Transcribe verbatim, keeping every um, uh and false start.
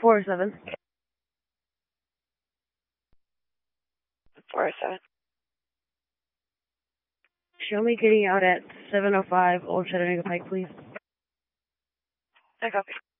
four oh seven. four oh seven. Show me getting out at seven oh five Old Chattanooga Pike, please. I copy.